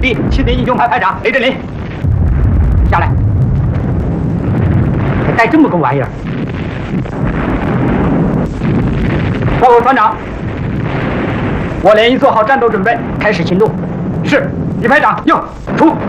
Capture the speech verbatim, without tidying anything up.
第七零英雄排排长雷振林，下来。还带这么个玩意儿？报告团长，我连已做好战斗准备，开始行动。是，李排长，用出。